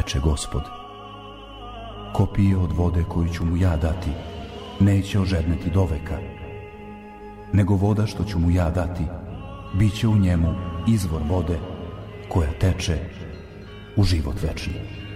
reče Gospod. Ko pije od vode koju ću mu ja dati, neće ožedneti doveka, nego voda što ću mu ja dati, bit će u njemu izvor vode koja teče u život večni.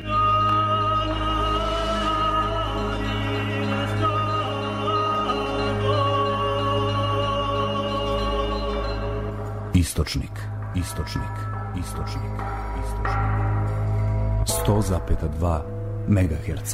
Istočnik, istočnik, istočnik, istočnik. 100,2 MHz.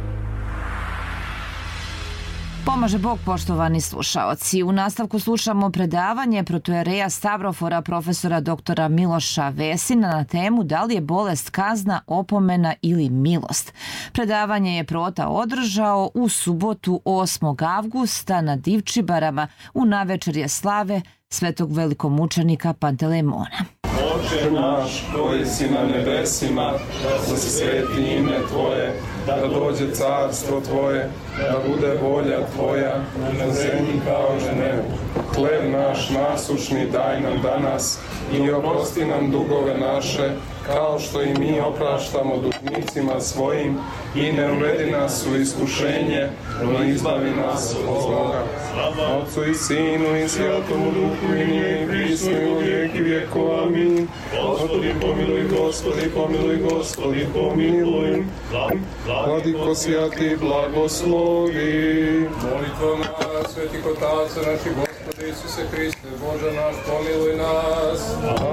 Pomaže Bog, poštovani slušaoci. U nastavku slušamo predavanje protojereja Stavrofora profesora doktora Miloša Vesina na temu da li je bolest kazna, opomena ili milost. Predavanje je prota održao u subotu 8. avgusta na Divčibarama u navečerje slave svetog velikomučenika Pantelejmona. Oče naš koji si na nebesima, da se sveti ime Tvoje, da dođe carstvo Tvoje, da bude volja Tvoja na zemlji kao na nebu. Hleb naš nasušni daj nam danas i oprosti nam dugove naše, kao što i mi opraštamo dužnicima svojim, i ne uvedi nas u iskušenje, no izbavi nas od zloga. Otcu i Sinu i Svjatomu Duhu i nije i prisno i u vijeki vijekova. Amin. Gospodi pomiluj, Gospodi pomiluj, Gospodi pomiluj. Vladiko svijati blagoslovi. Molitvo nas, svetih otaca naših, Gospodи Isuse Hriste, Bože naš, pomiluj nas.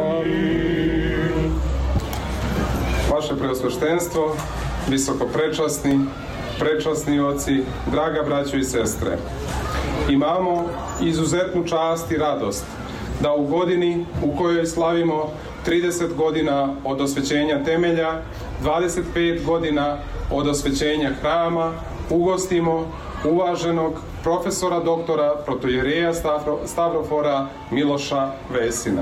Amin. Vaše preosveštenstvo, visoko prečasni oci, draga braćo i sestre, imamo izuzetnu čast i radost da u godini u kojoj slavimo 30 godina od osvećenja temelja, 25 godina od osvećenja hrama, ugostimo uvaženog profesora doktora protojereja Stavrofora Miloša Vesina.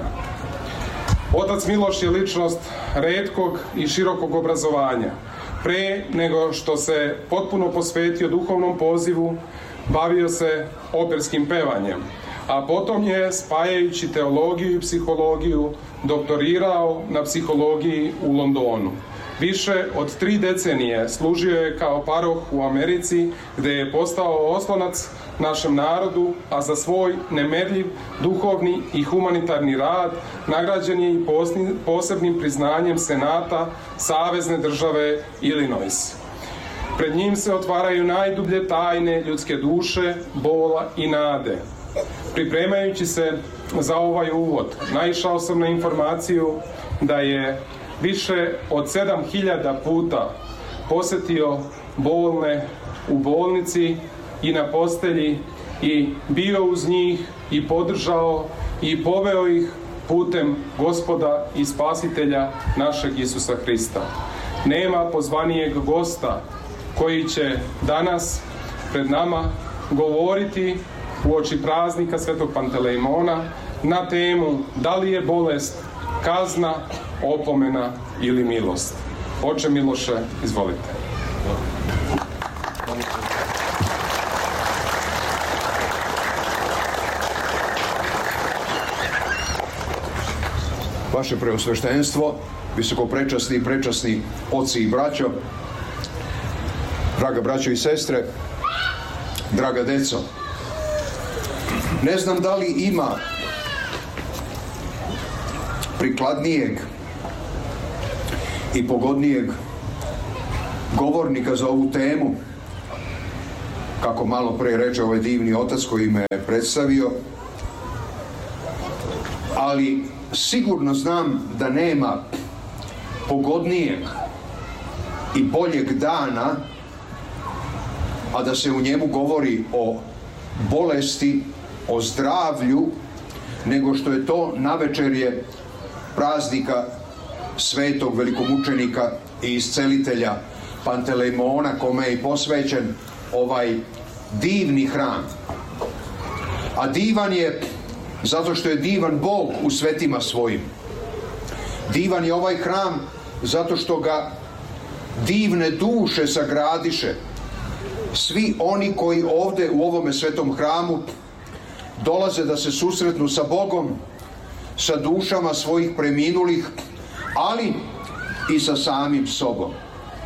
Otac Miloš je ličnost retkog i širokog obrazovanja. Pre nego što se potpuno posvetio duhovnom pozivu, bavio se operskim pevanjem, a potom je, spajajući teologiju i psihologiju, doktorirao na psihologiji u Londonu. Više od 3 decenije služio je kao paroh u Americi, gde je postao oslonac našem narodu, a za svoj nemerljiv duhovni i humanitarni rad nagrađen je i posebnim priznanjem Senata Savezne države Illinois. Pred njim se otvaraju najdublje tajne ljudske duše, bola i nade. Pripremajući se za ovaj uvod, naišao sam na informaciju da je više od 7000 puta posetio bolne u bolnici i na postelji i bio uz njih i podržao i poveo ih putem Gospoda i Spasitelja našeg Isusa Hrista. Nema pozvanijeg gosta koji će danas pred nama govoriti uoči praznika Svetog Pantelejmona na temu da li je bolest kazna, opomena ili milost. Oče Miloše, izvolite. Vaše preosveštenstvo, visokoprečasni i prečasni oci i braćo, draga braćo i sestre, draga deco, ne znam da li ima prikladnijeg i pogodnijeg govornika za ovu temu, kako malo pre reče ovaj divni otac koji me je predstavio, ali sigurno znam da nema pogodnijeg i boljeg dana, a da se u njemu govori o bolesti, o zdravlju, nego što je to navečerje praznika svetog velikomučenika i iscelitelja Pantelejmona, kome je posvećen ovaj divni hram. A divan je zato što je divan Bog u svetima svojim. Divan je ovaj hram zato što ga divne duše sagradiše. Svi oni koji ovde u ovome svetom hramu dolaze da se susretnu sa Bogom, sa dušama svojih preminulih, ali i sa samim sobom.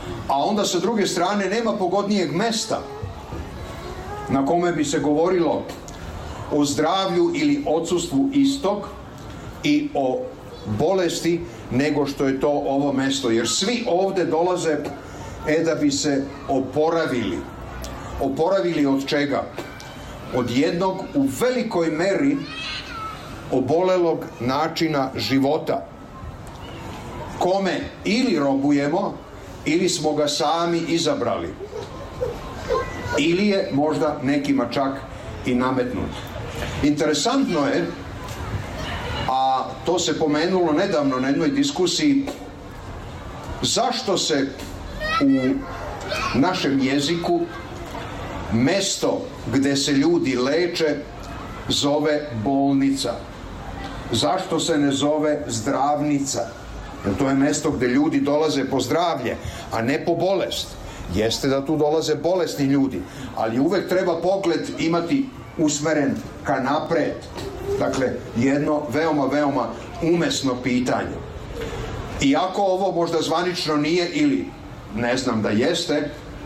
A onda sa druge strane nema pogodnijeg mesta na kome bi se govorilo o zdravlju ili odsustvu istog i o bolesti nego što je to ovo mesto. Jer svi ovde dolaze da bi se oporavili. Oporavili od čega? Od jednog u velikoj meri obolelog načina života, kome ili robujemo, ili smo ga sami izabrali, ili je možda nekima čak i nametnut. Interesantno je, a to se pomenulo nedavno na jednoj diskusiji, zašto se u našem jeziku mesto gde se ljudi leče zove bolnica. Zašto se ne zove zdravnica? Jer to je mesto gde ljudi dolaze po zdravlje, a ne po bolest. Jeste da tu dolaze bolesni ljudi, ali uvek treba pogled imati usmeren ka napred. Dakle, jedno veoma umesno pitanje. Iako ovo možda zvanično nije, ili ne znam da jeste,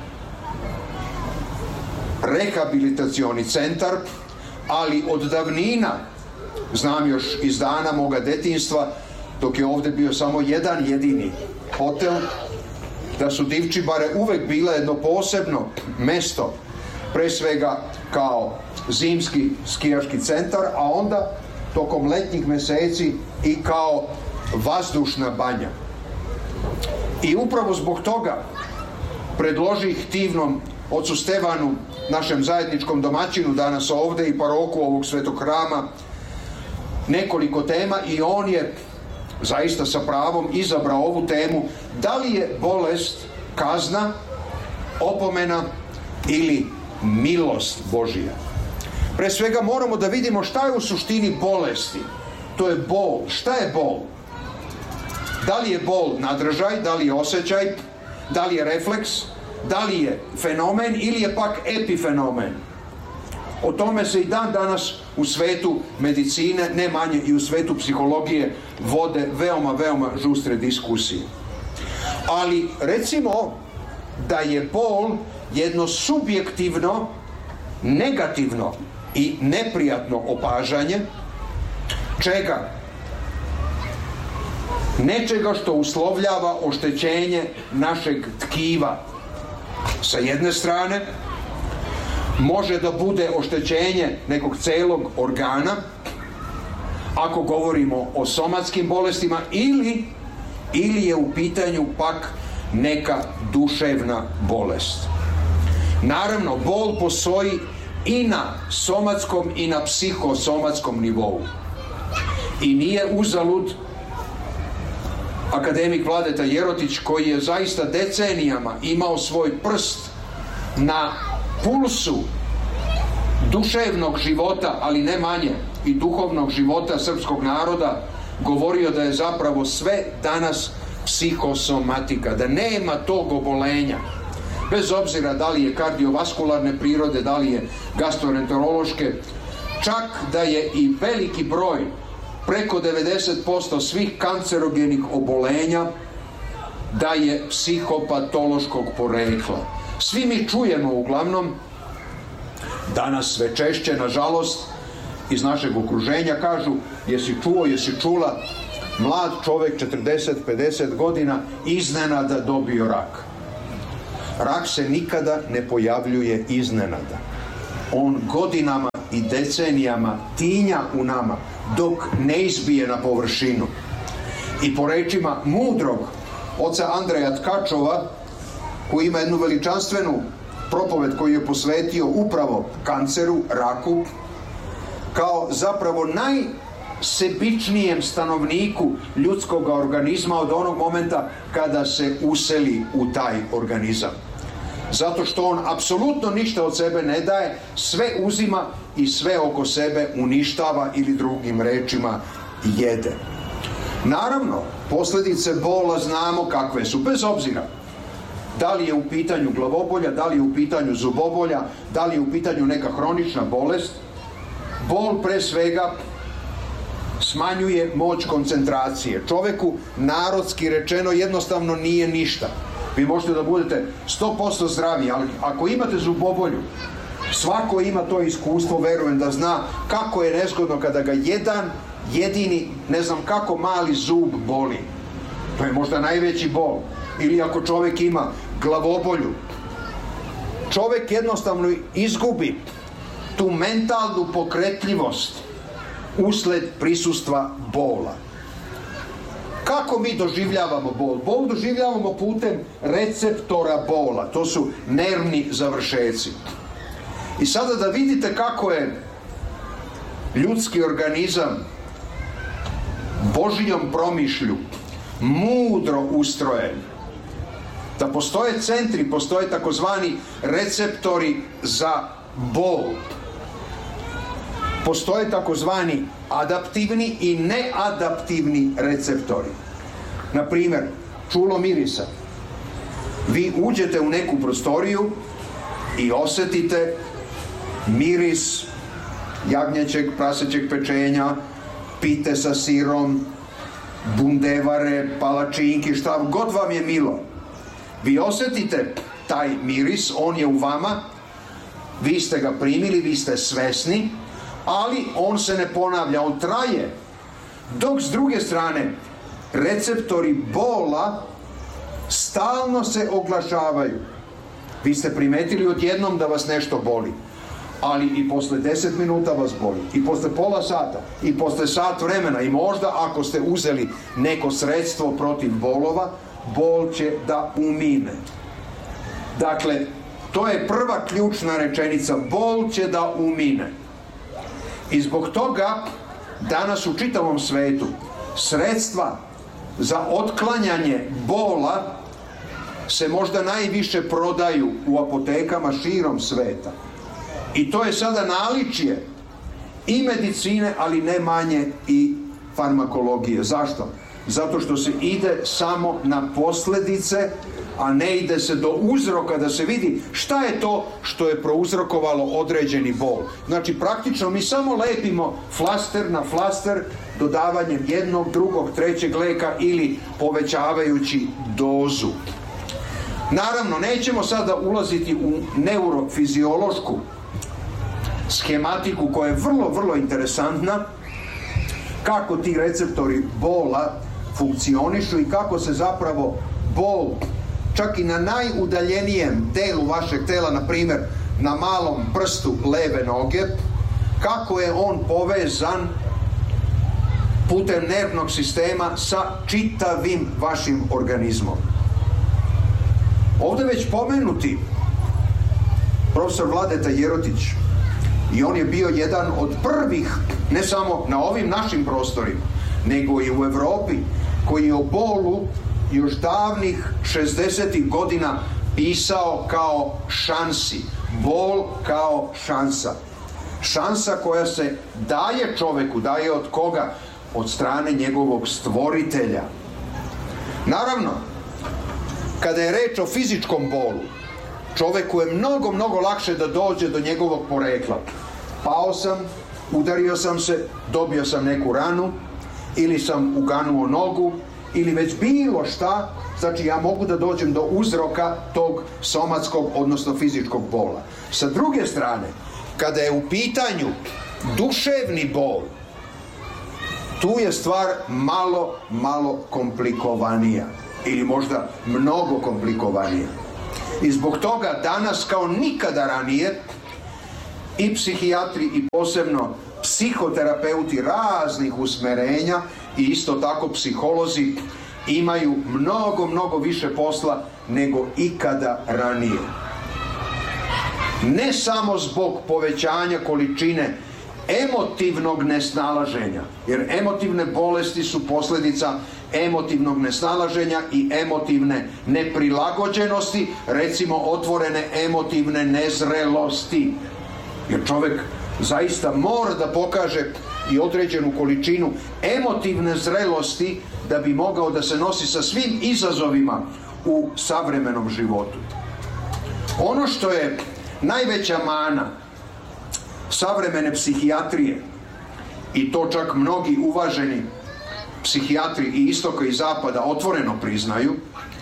rehabilitacioni centar, ali od davnina, znam još iz dana moga detinjstva, dok je ovde bio samo jedan jedini hotel, da su Divčibare uvek bila jedno posebno mesto, pre svega kao zimski skijaški centar, a onda tokom letnjih meseci i kao vazdušna banja. I upravo zbog toga predložih divnom ocu Stevanu, našem zajedničkom domaćinu danas ovde i paroku ovog svetog hrama, nekoliko tema, i on je zaista sa pravom izabrao ovu temu: da li je bolest kazna, opomena ili milost Božija. Pre svega moramo da vidimo šta je u suštini bolesti. To je bol. Šta je bol? Da li je bol nadražaj, da li je osjećaj, da li je refleks, da li je fenomen ili je pak epifenomen. O tome se i dan danas u svetu medicine, ne manje i u svetu psihologije, vode veoma žustre diskusije. Ali recimo da je bol jedno subjektivno, negativno i neprijatno opažanje čega? Nečega što uslovljava oštećenje našeg tkiva. Sa jedne strane može da bude oštećenje nekog celog organa, ako govorimo o somatskim bolestima, ili je u pitanju pak neka duševna bolest. Naravno, bol postoji i na somatskom i na psihosomatskom nivou. I nije uzalud akademik Vladeta Jerotić, koji je zaista decenijama imao svoj prst na pulsu duševnog života, ali ne manje i duhovnog života srpskog naroda, govorio da je zapravo sve danas psihosomatika, da nema tog obolenja, bez obzira da li je kardiovaskularne prirode, da li je gastroenterološke, čak da je i veliki broj, preko 90% svih kancerogenih obolenja, da je psihopatološkog porekla. Svi mi čujemo uglavnom, danas sve češće, nažalost, iz našeg okruženja kažu: jesi čuo, jesi čula, mlad čovek 40-50 godina iznenada dobio rak. Rak se nikada ne pojavljuje iznenada. On godinama i decenijama tinja u nama dok ne izbije na površinu. I po rečima mudrog oca Andreja Tkačova, koji ima jednu veličanstvenu propoved koju je posvetio upravo kanceru, raku, kao zapravo najsebičnijem stanovniku ljudskog organizma od onog momenta kada se useli u taj organizam. Zato što on apsolutno ništa od sebe ne daje, sve uzima i sve oko sebe uništava, ili drugim rečima jede. Naravno, posljedice bola znamo kakve su, bez obzira da li je u pitanju glavobolja, da li je u pitanju zubobolja, da li je u pitanju neka hronična bolest. Bol pre svega smanjuje moć koncentracije. Čoveku, narodski rečeno, jednostavno nije ništa. Vi možete da budete 100% zdravi, ali ako imate zubobolju, svako ima to iskustvo, verujem da zna kako je nezgodno kada ga jedan jedini, ne znam kako mali zub boli. To je možda najveći bol. Ili ako čovjek ima glavobolju. Čovjek jednostavno izgubi tu mentalnu pokretljivost usled prisustva bola. Kako mi doživljavamo bol? Bol doživljavamo putem receptora bola. To su nervni završeci. I sada da vidite kako je ljudski organizam Božijom promišlju mudro ustrojen. Da postoje centri, postoje takozvani receptori za bol. Postoje takozvani adaptivni i neadaptivni receptori. Na primjer, čulo mirisa. Vi uđete u neku prostoriju i osjetite miris jagnjećeg, prasećeg pečenja, pite sa sirom, bundevare, palačinki, šta god vam je milo. Vi osjetite taj miris, on je u vama, vi ste ga primili, vi ste svesni, ali on se ne ponavlja, on traje. Dok s druge strane, receptori bola stalno se oglašavaju. Vi ste primetili odjednom da vas nešto boli, ali i posle 10 minuta vas boli, i posle pola sata, i posle sat vremena, i možda ako ste uzeli neko sredstvo protiv bolova, bol će da umine. Dakle, to je prva ključna rečenica, bol će da umine. I zbog toga danas u čitavom svetu sredstva za otklanjanje bola se možda najviše prodaju u apotekama širom sveta. I to je sada naličje i medicine, ali ne manje i farmakologije. Zašto? Zato što se ide samo na posljedice, a ne ide se do uzroka da se vidi šta je to što je prouzrokovalo određeni bol. Znači, praktično mi samo lepimo flaster na flaster dodavanjem jednog, drugog, trećeg leka ili povećavajući dozu. Naravno, nećemo sada ulaziti u neurofiziološku schematiku koja je vrlo, vrlo interesantna, kako ti receptori bola funkcionišu i kako se zapravo bol čak i na najudaljenijem delu vašeg tela, na primjer na malom prstu leve noge, kako je on povezan putem nervnog sistema sa čitavim vašim organizmom. Ovdje već pomenuti profesor Vladeta Jerotić, i on je bio jedan od prvih, ne samo na ovim našim prostorima, nego i u Europi, koji je o bolu još davnih 60. godina pisao kao šansi. Bol kao šansa. Šansa koja se daje čoveku, daje od koga? Od strane njegovog stvoritelja. Naravno, kada je reč o fizičkom bolu, čoveku je mnogo, mnogo lakše da dođe do njegovog porekla. Pao sam, udario sam se, dobio sam neku ranu, ili sam uganuo nogu, ili već bilo šta, znači ja mogu da dođem do uzroka tog somatskog, odnosno fizičkog bola. Sa druge strane, kada je u pitanju duševni bol, tu je stvar malo komplikovanija, ili možda mnogo komplikovanija. I zbog toga danas kao nikada ranije i psihijatri i posebno psihoterapeuti raznih usmerenja i isto tako psiholozi imaju mnogo više posla nego ikada ranije. Ne samo zbog povećanja količine emotivnog nesnalaženja, jer emotivne bolesti su posljedica emotivnog nesnalaženja i emotivne neprilagođenosti, recimo otvorene emotivne nezrelosti. Jer čovjek zaista mora da pokaže i određenu količinu emotivne zrelosti da bi mogao da se nosi sa svim izazovima u savremenom životu. Ono što je najveća mana savremene psihijatrije, i to čak mnogi uvaženi psihijatri i istoka i zapada otvoreno priznaju,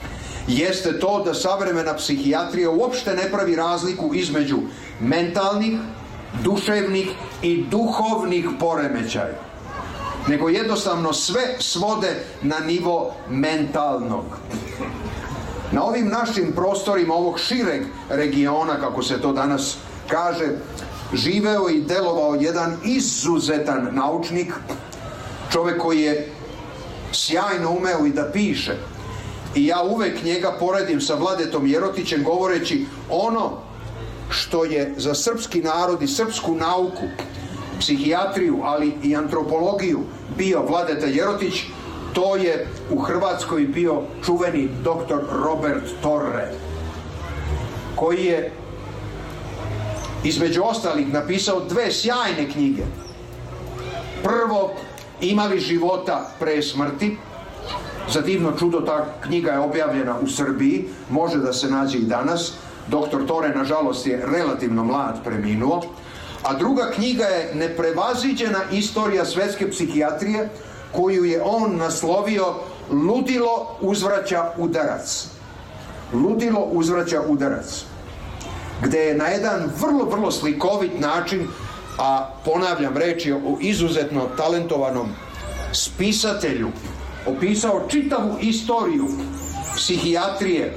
jeste to da savremena psihijatrija uopšte ne pravi razliku između mentalnih, duševnih i duhovnih poremećaja, nego jednostavno sve svode na nivo mentalnog. Na ovim našim prostorima ovog šireg regiona, kako se to danas kaže, živeo i delovao jedan izuzetan naučnik, čovjek koji je sjajno umeo i da piše. I ja uvek njega poredim sa Vladetom Jerotićem, govoreći ono što je za srpski narod i srpsku nauku, psihijatriju, ali i antropologiju bio Vladeta Jerotić, to je u Hrvatskoj bio čuveni doktor Robert Torre, koji je između ostalih napisao 2 sjajne knjige. Prvo, Ima li života pre smrti? Za divno čudo ta knjiga je objavljena u Srbiji, može da se nađe i danas. Doktor Torre, nažalost, je relativno mlad preminuo. A druga knjiga je Neprevaziđena istorija svetske psihijatrije, koju je on naslovio Ludilo uzvraća udarac. Ludilo uzvraća udarac. Gde je na jedan vrlo slikovit način, a ponavljam, reč je o izuzetno talentovanom spisatelju, opisao čitavu istoriju psihijatrije,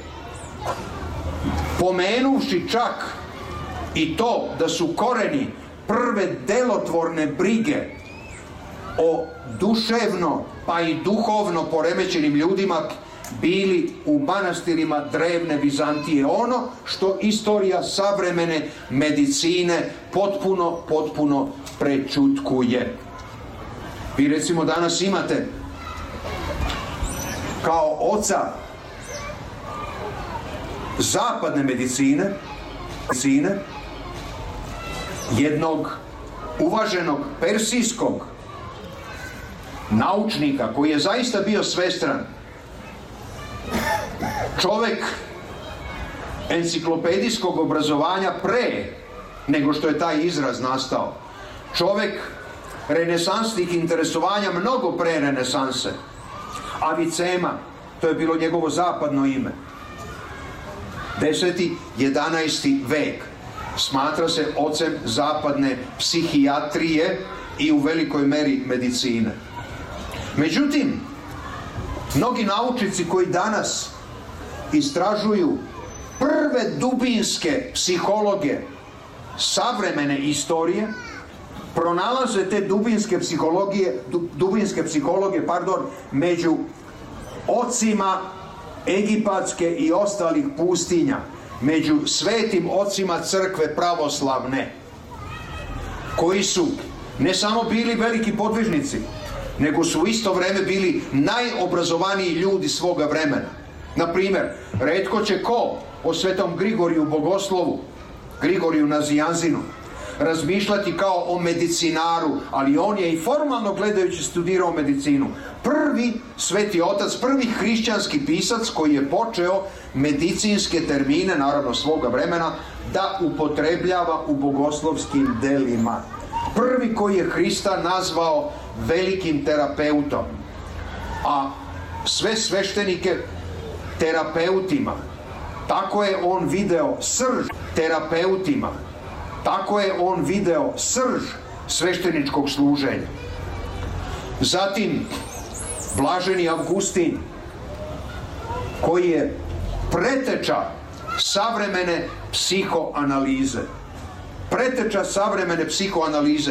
pomenuvši čak i to da su koreni prve delotvorne brige o duševno pa i duhovno poremećenim ljudima bili u manastirima drevne Vizantije, ono što istorija savremene medicine potpuno prećutkuje. Vi recimo danas imate kao oca zapadne medicine jednog uvaženog persijskog naučnika koji je zaista bio svestran, čovek enciklopedijskog obrazovanja pre nego što je taj izraz nastao, čovek renesansnih interesovanja mnogo pre renesanse, Avicema, to je bilo njegovo zapadno ime, 10. 11. vek, smatra se ocem zapadne psihijatrije i u velikoj meri medicine. Međutim, mnogi naučnici koji danas istražuju prve dubinske psihologe savremene istorije, pronalaze te dubinske psihologe među ocima egipatske i ostalih pustinja, među svetim ocima crkve pravoslavne, koji su ne samo bili veliki podvižnici, nego su u isto vreme bili najobrazovaniji ljudi svoga vremena. Na primjer, retko će ko o svetom Grigoriju Bogoslovu, Grigoriju Nazijanzinu, razmišljati kao o medicinaru, ali on je i formalno gledajući studirao medicinu. Prvi sveti otac, prvi hrišćanski pisac koji je počeo medicinske termine, naravno svoga vremena, da upotrebljava u bogoslovskim delima. Prvi koji je Hrista nazvao velikim terapeutom, a sve sveštenike terapeutima. Tako je on video srž terapeutima. Tako je on video srž svešteničkog služenja. Zatim, blaženi Avgustin, koji je preteča savremene psihoanalize. Preteča savremene psihoanalize.